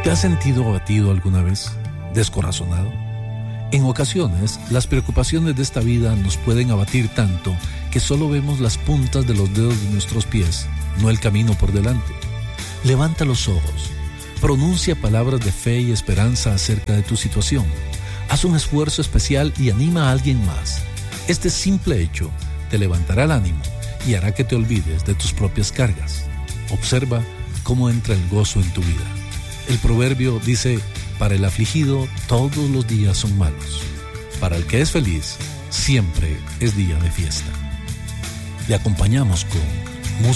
¿Te has sentido abatido alguna vez? ¿Descorazonado? En ocasiones, las preocupaciones de esta vida nos pueden abatir tanto que solo vemos las puntas de los dedos de nuestros pies, no el camino por delante. Levanta los ojos, pronuncia palabras de fe y esperanza acerca de tu situación. Haz un esfuerzo especial y anima a alguien más. Este simple hecho te levantará el ánimo y hará que te olvides de tus propias cargas. Observa cómo entra el gozo en tu vida. El proverbio dice: para el afligido todos los días son malos. Para el que es feliz, siempre es día de fiesta. Le acompañamos con